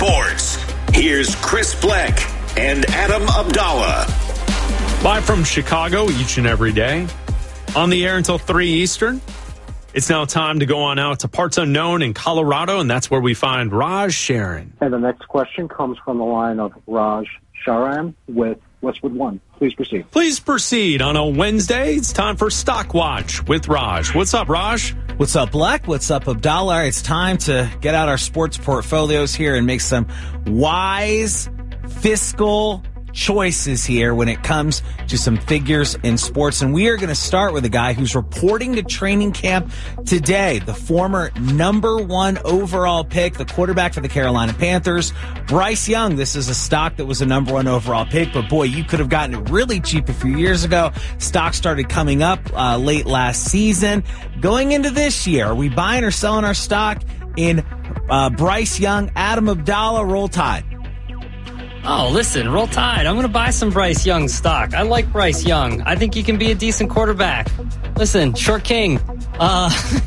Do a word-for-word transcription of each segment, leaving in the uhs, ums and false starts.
Sports. Here's Chris Black and Adam Abdallah. Live from Chicago each and every day. On the air until three Eastern. It's now time to go on out to parts unknown in Colorado, and that's where we find Raj Sharon. And the next question comes from the line of Raj Sharan with Westwood One. Please proceed. Please proceed. On a Wednesday, it's time for Stock Watch with Raj. What's up, Raj? What's up, Black? What's up, Abdallah? It's time to get out our sports portfolios here and make some wise fiscal choices here when it comes to some figures in sports. And we are going to start with a guy who's reporting to training camp today, the former number one overall pick, the quarterback for the Carolina Panthers, Bryce Young. This is a stock that was a number one overall pick, but boy, you could have gotten it really cheap a few years ago. Stock started coming up uh, late last season. Going into this year, are we buying or selling our stock in uh, Bryce Young? Adam Abdallah, roll tide. Oh, listen, roll tide. I'm going to buy some Bryce Young stock. I like Bryce Young. I think he can be a decent quarterback. Listen, Short King, uh,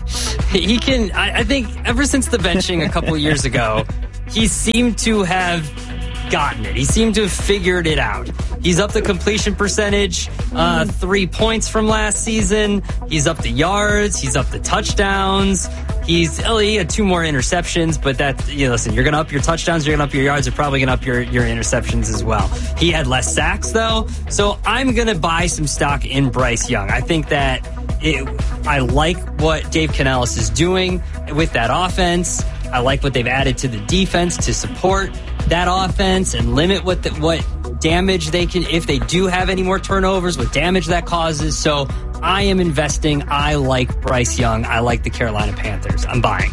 he can, I, I think ever since the benching a couple of years ago, he seemed to have gotten it. He seemed to have figured it out. He's up the completion percentage, uh, three points from last season. He's up the yards. He's up the touchdowns. He's, oh, he had two more interceptions, but that, you know, listen, you're going to up your touchdowns, you're going to up your yards, you're probably going to up your, your interceptions as well. He had less sacks, though, so I'm going to buy some stock in Bryce Young. I think that it, I like what Dave Canales is doing with that offense. I like what they've added to the defense to support that offense and limit what the, what damage they can, if they do have any more turnovers, what damage that causes. So I am investing. I like Bryce Young. I like the Carolina Panthers. I'm buying.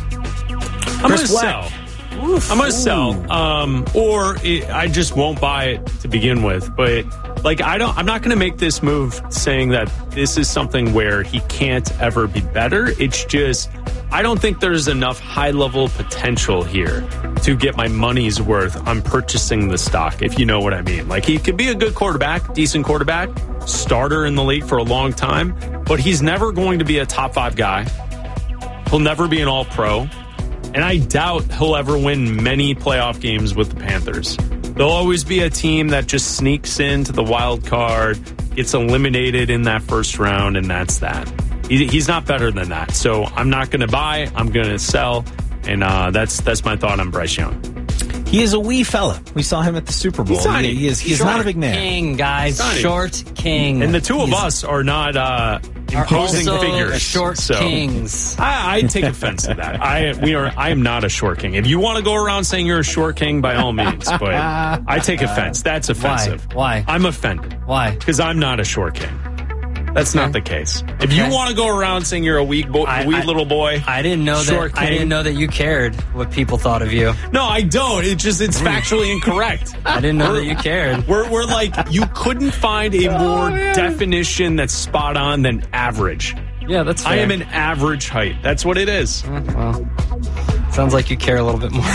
I'm going to sell. Oof. I'm going to sell. Um, or it, I just won't buy it to begin with. But like, I don't, I'm not going to make this move saying that this is something where he can't ever be better. It's just, I don't think there's enough high-level potential here to get my money's worth on purchasing the stock, if you know what I mean. Like, he could be a good quarterback, decent quarterback, starter in the league for a long time, but he's never going to be a top five guy. He'll never be an all-pro, and I doubt he'll ever win many playoff games with the Panthers. They'll always be a team that just sneaks into the wild card, gets eliminated in that first round, and that's that. He's not better than that. So I'm not going to buy. I'm going to sell. And uh, that's that's my thought on Bryce Young. He is a wee fella. We saw him at the Super Bowl. He's tiny. He, he is, he's Short not a big man. King, guys. Short king. And the two of He's, us are not uh, imposing are also figures. Short so kings. I, I take offense to that. I we are. I am not a short king. If you want to go around saying you're a short king, by all means. But I take offense. That's offensive. Why? Why? I'm offended. Why? Because I'm not a short king. That's okay. not the case. If okay. you want to go around saying you're a weak, bo- I, wee I, little boy, I didn't know short that. king, I didn't know that you cared what people thought of you. No, I don't. It's just it's factually incorrect. I didn't know that you cared. We're we're like, you couldn't find a more oh, definition that's spot on than average. Yeah, that's fair. I am an average height. That's what it is. Well, sounds like you care a little bit more. No,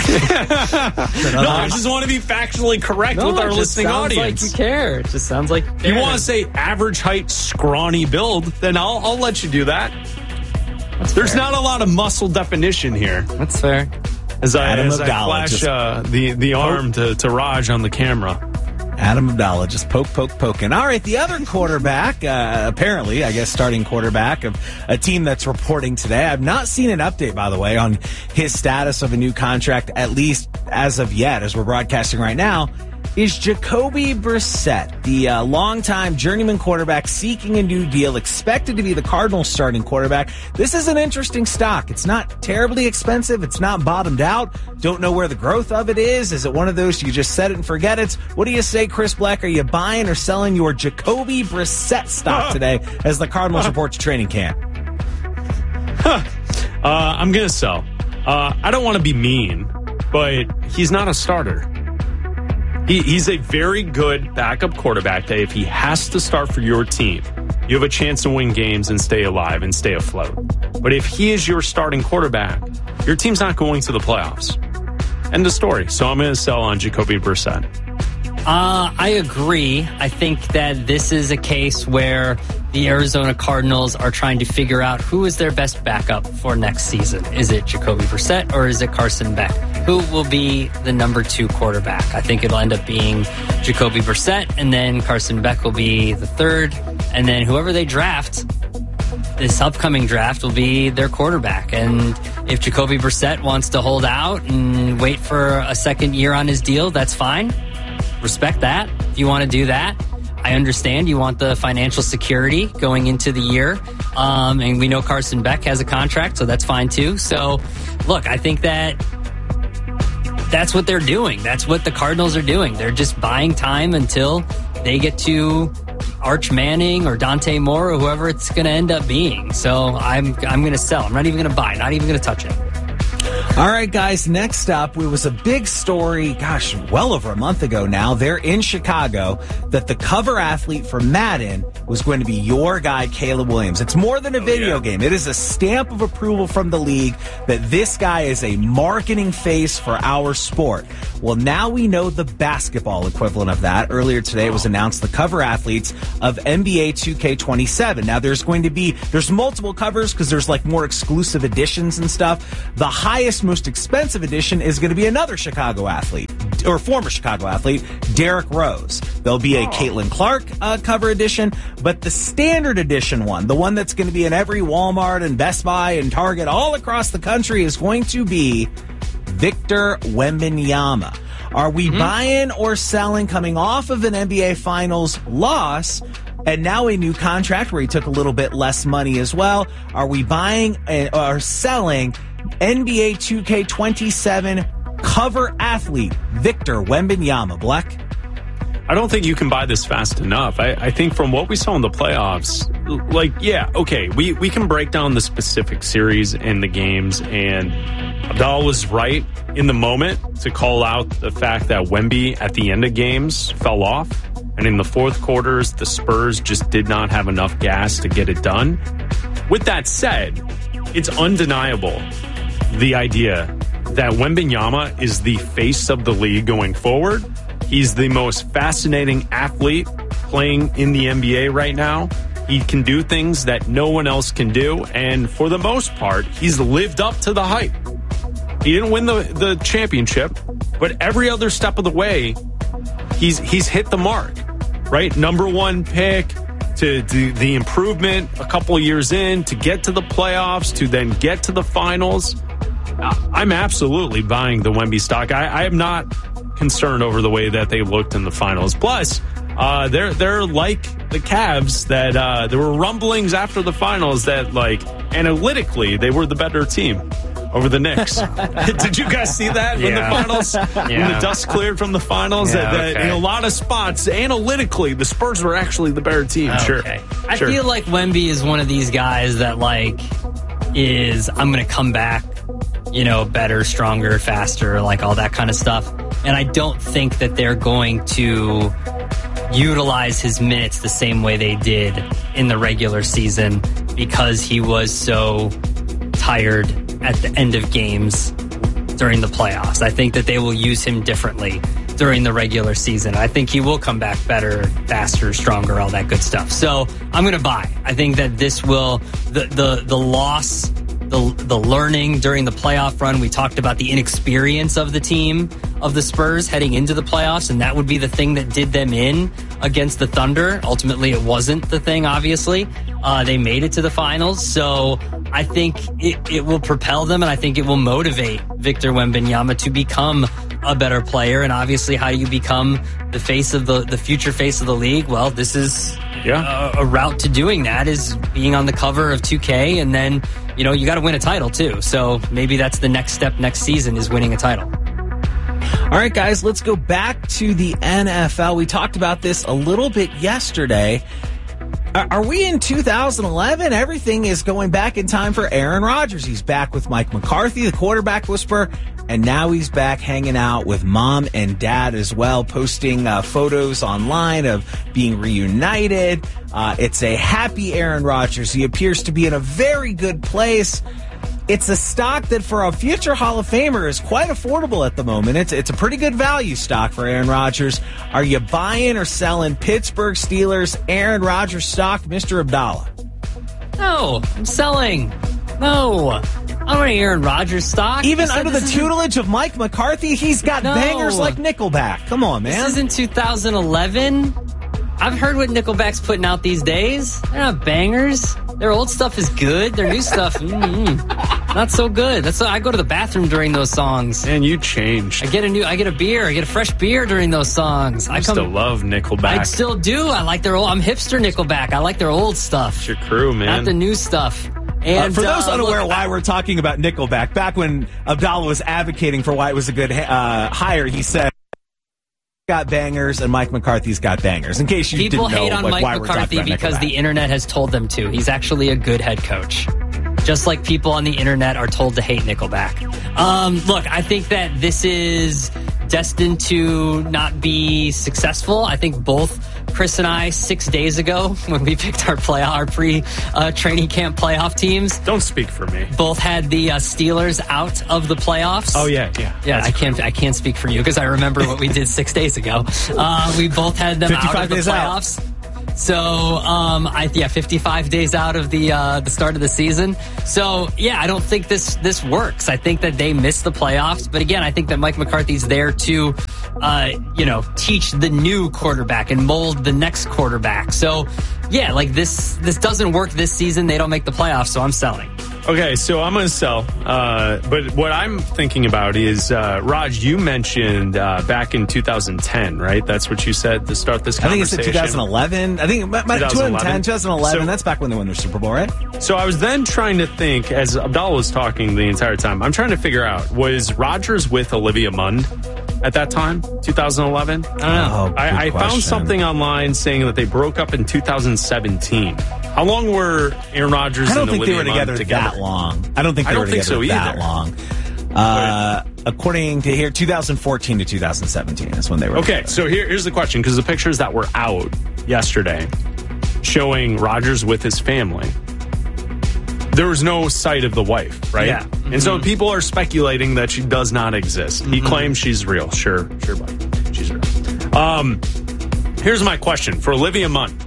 I just want to be factually correct no, with our it just listening sounds audience. Like you care. It just sounds like if you want to say average height, scrawny build, then I'll I'll let you do that. That's There's fair. not a lot of muscle definition here. That's fair. As I, Adam as I Abdallah flash just- uh, the, the arm to, to Raj on the camera. Adam Abdallah just poke, poke, poking. All right, the other quarterback, uh, apparently, I guess, starting quarterback of a team that's reporting today. I've not seen an update, by the way, on his status of a new contract, at least as of yet, as we're broadcasting right now, is Jacoby Brissett, the uh, longtime journeyman quarterback seeking a new deal, expected to be the Cardinals starting quarterback. This is an interesting stock. It's not terribly expensive. It's not bottomed out. Don't know where the growth of it is. Is it one of those you just set it and forget it? What do you say, Chris Black? Are you buying or selling your Jacoby Brissett stock today as the Cardinals report to training camp? Huh. Uh, I'm going to sell. Uh, I don't want to be mean, but he's not a starter. He, he's a very good backup quarterback that if he has to start for your team, you have a chance to win games and stay alive and stay afloat. But if he is your starting quarterback, your team's not going to the playoffs. End of story. So I'm going to sell on Jacoby Brissett. Uh, I agree. I think that this is a case where the Arizona Cardinals are trying to figure out who is their best backup for next season. Is it Jacoby Brissett or is it Carson Beck? Who will be the number two quarterback? I think it'll end up being Jacoby Brissett, and then Carson Beck will be the third, and then whoever they draft this upcoming draft will be their quarterback. And if Jacoby Brissett wants to hold out and wait for a second year on his deal, that's fine. Respect that. If you want to do that, I understand you want the financial security going into the year. Um, and we know Carson Beck has a contract, so that's fine too. So, look, I think that that's what they're doing. That's what the Cardinals are doing. They're just buying time until they get to Arch Manning or Dante Moore or whoever it's going to end up being. So I'm I'm going to sell. I'm not even going to buy. Not even going to touch it. All right, guys, next up, it was a big story, gosh, well over a month ago now. They're in Chicago that the cover athlete for Madden was going to be your guy, Caleb Williams. It's more than a video oh, yeah. game. It is a stamp of approval from the league that this guy is a marketing face for our sport. Well, now we know the basketball equivalent of that. Earlier today, it was announced the cover athletes of N B A two K twenty-seven. Now, there's going to be, there's multiple covers because there's like more exclusive editions and stuff. The highest, most expensive edition is going to be another Chicago athlete, or former Chicago athlete, Derrick Rose. There'll be a oh. Caitlin Clark uh, cover edition, but the standard edition one, the one that's going to be in every Walmart and Best Buy and Target all across the country, is going to be Victor Wembanyama. Are we mm-hmm. buying or selling coming off of an N B A Finals loss and now a new contract where he took a little bit less money as well? Are we buying or selling N B A two K twenty-seven cover athlete Victor Wembanyama? Black? I don't think you can buy this fast enough. I, I think from what we saw in the playoffs, like, yeah, okay, we, we can break down the specific series and the games, and Abdal was right in the moment to call out the fact that Wemby at the end of games fell off, and in the fourth quarters, the Spurs just did not have enough gas to get it done. With that said, it's undeniable the idea that Wembanyama is the face of the league going forward. He's the most fascinating athlete playing in the N B A right now. He can do things that no one else can do, and for the most part, he's lived up to the hype. He didn't win the, the championship, but every other step of the way, he's he's hit the mark, right? Number one pick, to, to the improvement a couple of years in, to get to the playoffs, to then get to the finals. I'm absolutely buying the Wemby stock. I, I am not concerned over the way that they looked in the finals. Plus, uh, they're they're like the Cavs that uh, there were rumblings after the finals that, like, analytically they were the better team over the Knicks. Did you guys see that in yeah. the finals? Yeah. When the dust cleared from the finals, yeah, that, that okay. in a lot of spots, analytically, the Spurs were actually the better team. Okay. Sure. I sure. feel like Wemby is one of these guys that, like, is, I'm going to come back, you know, better, stronger, faster, like all that kind of stuff. And I don't think that they're going to utilize his minutes the same way they did in the regular season because he was so tired at the end of games during the playoffs. I think that they will use him differently during the regular season. I think he will come back better, faster, stronger, all that good stuff. So I'm going to buy. I think that this will, the the, the loss, the the learning during the playoff run, we talked about the inexperience of the team, of the Spurs heading into the playoffs, and that would be the thing that did them in against the Thunder. Ultimately, it wasn't the thing, obviously. Uh, they made it to the finals, so I think it, it will propel them, and I think it will motivate Victor Wembanyama to become a better player. And obviously, how do you become the face of the, the future face of the league? Well, this is yeah. a, a route to doing that, is being on the cover of two K, and then, you know, you got to win a title too. So maybe that's the next step next season, is winning a title. All right, guys, let's go back to the N F L. We talked about this a little bit yesterday. Are we in two thousand eleven? Everything is going back in time for Aaron Rodgers. He's back with Mike McCarthy, the quarterback whisperer, and now he's back hanging out with mom and dad as well, posting uh, photos online of being reunited. Uh, it's a happy Aaron Rodgers. He appears to be in a very good place. it's a stock that for a future Hall of Famer is quite affordable at the moment. It's it's a pretty good value stock for Aaron Rodgers. Are you buying or selling Pittsburgh Steelers Aaron Rodgers stock, Mister Abdallah? No, I'm selling. No. I don't want Aaron Rodgers stock. Even under the tutelage of Mike McCarthy, he's got no. bangers like Nickelback. Come on, man. This is in two thousand eleven. I've heard what Nickelback's putting out these days. They're not bangers. Their old stuff is good. Their new stuff, mm, not so good. That's why I go to the bathroom during those songs. Man, you changed. I get a new, I get a beer. I get a fresh beer during those songs. I, I come, still love Nickelback. I still do. I like their old. I'm hipster Nickelback. I like their old stuff. It's your crew, man. Not the new stuff. And uh, for those uh, unaware look, why we're talking about Nickelback, back when Abdallah was advocating for why it was a good uh, hire, he said, got bangers and Mike McCarthy's got bangers. In case you people didn't know, hate on like, Mike why McCarthy we're talking because about the internet has told them to. He's actually a good head coach. Just like people on the internet are told to hate Nickelback. Um, look, I think that this is destined to not be successful. I think both Chris and I, six days ago, when we picked our play, our pre-training uh, camp playoff teams. Don't speak for me. Both had the uh, Steelers out of the playoffs. Oh yeah, yeah, yeah. I can't, I can't speak for you because I remember what we did six days ago. Uh, we both had them out of the playoffs. Out. So, um, I, yeah, fifty-five days out of the uh, the start of the season. So, yeah, I don't think this this works. I think that they missed the playoffs. But again, I think that Mike McCarthy's there to, uh, you know, teach the new quarterback and mold the next quarterback. So, yeah, like this this doesn't work this season. They don't make the playoffs, so I'm selling. Okay, so I'm going to sell. Uh, but what I'm thinking about is, uh, Raj, you mentioned uh, back in two thousand ten, right? That's what you said to start this conversation. I think it's in twenty eleven. I think twenty ten, twenty eleven. So, that's back when they won the Super Bowl, right? So I was then trying to think, as Abdallah was talking the entire time, I'm trying to figure out, was Rodgers with Olivia Munn at that time, two thousand eleven? I don't know. Oh, I, I found something online saying that they broke up in two thousand seventeen. How long were Aaron Rodgers and Olivia Munn together? I don't think they were together, together that long. I don't think they I don't were think together so that either. long. Uh, according to here, two thousand fourteen to two thousand seventeen is when they were Okay, together. so here, here's the question, because the pictures that were out yesterday showing Rodgers with his family, there was no sight of the wife, right? Yeah. Mm-hmm. And so people are speculating that she does not exist. He mm-hmm. claims she's real. Sure, sure, buddy. She's real. Um, here's my question for Olivia Munn.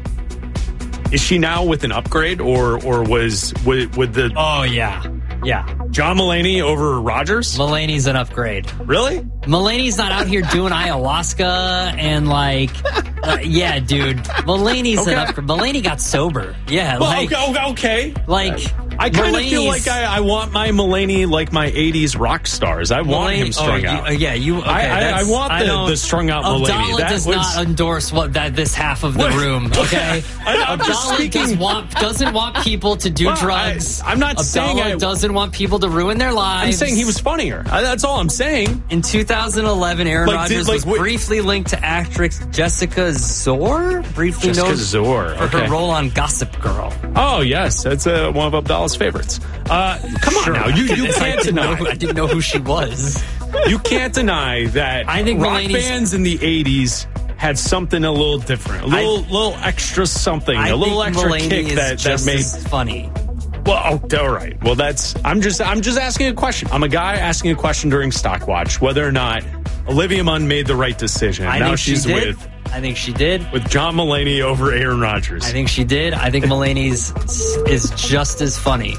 Is she now with an upgrade, or or was with, with the oh yeah yeah John Mulaney over Rodgers? Mulaney's an upgrade. Really? Mulaney's not out here doing ayahuasca and like uh, yeah, dude. Mulaney's okay. an upgrade. Mulaney got sober. Yeah, well, like okay, okay. like I kind of feel like I, I want my Mulaney like my eighties rock stars. I want Mulaney, him strung oh, out. You, uh, yeah, you. Okay, I, I, I want the, the strung out Mulaney. Abdallah that does was, not endorse what that this half of the what? room. Okay, I'm just Abdallah speaking. does want, doesn't want people to do well, drugs. I, I'm not Abdallah saying I doesn't want people to ruin their lives. I'm saying he was funnier. I, that's all I'm saying. In two thousand eleven, Aaron like, Rodgers did, like, was what, briefly linked to actress Jessica Zor. Briefly Jessica known Zor for okay. her role on Gossip Girl. Oh yes, that's uh, one of Abdallah's favorites. Uh, come on sure. now, you you I can't didn't deny. know, I didn't know who she was. You can't deny that. I think rock Mulaney's, bands in the eighties had something a little different, a little I, little extra something, I a little think extra Mulaney kick is that, that just made as funny. Well, oh, all right. Well, that's. I'm just. I'm just asking a question. I'm a guy asking a question during Stock Watch whether or not Olivia Munn made the right decision. I now think she's she did. with. I think she did. With John Mulaney over Aaron Rodgers. I think she did. I think Mulaney's is just as funny.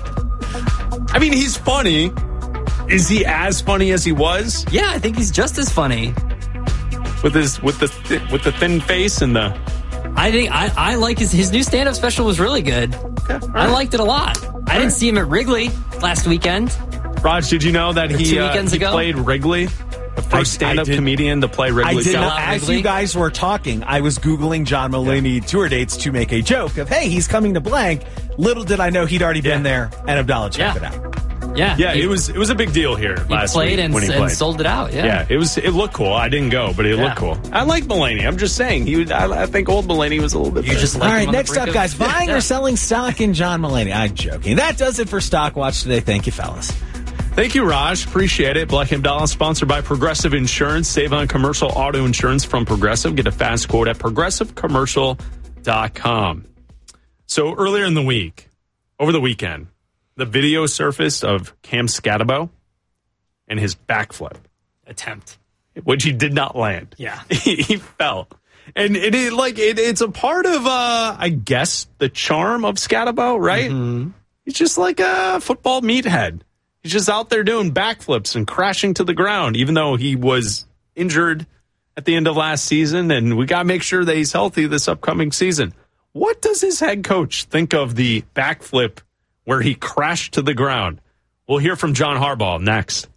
I mean, he's funny. Is he as funny as he was? Yeah, I think he's just as funny. With his with the th- with the thin face and the. I think I, I like his his new stand up special was really good. Okay, right. I liked it a lot. All I didn't right. see him at Wrigley last weekend. Raj, did you know that or he two weekends uh, he ago? played Wrigley? The first stand-up comedian to play Wrigley. I did not, Wrigley. as you guys were talking, I was Googling John Mulaney yeah. tour dates to make a joke of, hey, he's coming to blank. Little did I know he'd already been yeah. there, and Abdallah checked yeah. it out. Yeah, yeah, he, it was it was a big deal here last played week and, when he and played. sold it out. Yeah, yeah, it was it looked cool. I didn't go, but it yeah. looked cool. I like Mulaney. I'm just saying he. Would, I, I think old Mulaney was a little bit. You just all right. Next up, of, guys, buying yeah. or selling stock in John Mulaney? I'm joking. That does it for Stock Watch today. Thank you, fellas. Thank you, Raj. Appreciate it. Black and Abdallah, sponsored by Progressive Insurance. Save on commercial auto insurance from Progressive. Get a fast quote at progressive commercial dot com. So earlier in the week, over the weekend, the video surfaced of Cam Scatterbo and his backflip attempt, which he did not land. Yeah, he, he fell, and it, it like it, it's a part of, uh, I guess, the charm of Scatterbo, right? Mm-hmm. He's just like a football meathead. He's just out there doing backflips and crashing to the ground, even though he was injured at the end of last season, and we got to make sure that he's healthy this upcoming season. What does his head coach think of the backflip where he crashed to the ground? We'll hear from John Harbaugh next.